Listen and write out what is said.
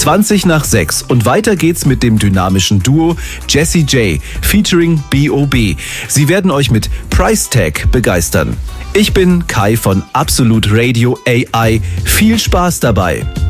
20 nach 6 und weiter geht's mit dem dynamischen Duo Jessie J featuring B.O.B. Sie werden euch mit Price Tag begeistern. Ich bin Kai von Absolute Radio AI. Viel Spaß dabei.